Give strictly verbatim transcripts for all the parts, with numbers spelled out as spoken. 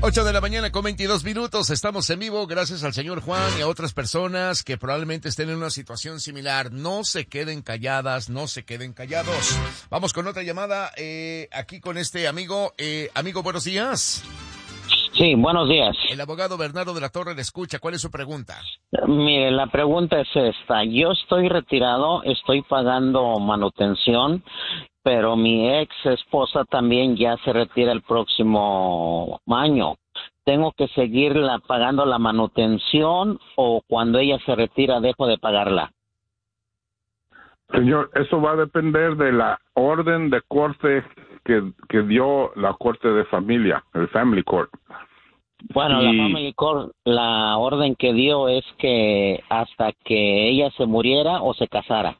ocho de la mañana con veintidós minutos, estamos en vivo gracias al señor Juan y a otras personas que probablemente estén en una situación similar. No se queden calladas, no se queden callados. Vamos con otra llamada, eh, aquí con este amigo. Eh, amigo, buenos días. Sí, buenos días. El abogado Bernardo de la Torre le escucha. ¿Cuál es su pregunta? Mire, la pregunta es esta. Yo estoy retirado, estoy pagando manutención, pero mi ex esposa también ya se retira el próximo año. ¿Tengo que seguirla pagando la manutención o cuando ella se retira dejo de pagarla? Señor, eso va a depender de la orden de corte que, que dio la corte de familia, el Family Court. Bueno, y... la Family Court, la orden que dio es que hasta que ella se muriera o se casara.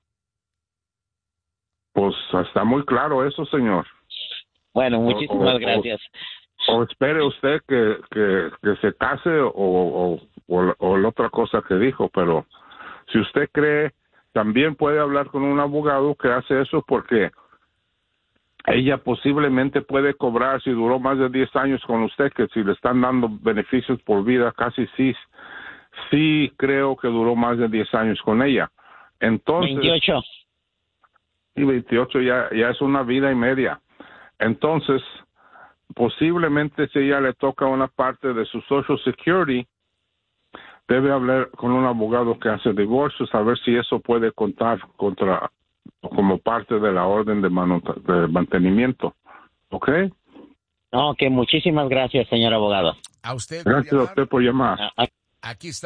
Pues está muy claro eso, señor. Bueno, muchísimas o, o, gracias. O, o espere usted que, que, que se case o, o, o, o la otra cosa que dijo, pero si usted cree, también puede hablar con un abogado que hace eso porque ella posiblemente puede cobrar, si duró más de diez años con usted, que si le están dando beneficios por vida, casi sí, sí creo que duró más de diez años con ella. Entonces, veintiocho. Y veintiocho ya, ya es una vida y media. Entonces, posiblemente si ella le toca una parte de su Social Security, debe hablar con un abogado que hace divorcios, a ver si eso puede contar contra como parte de la orden de, manu- de mantenimiento. ¿Ok? Ok, muchísimas gracias, señor abogado. A usted. Gracias a usted por llamar. A- Aquí está.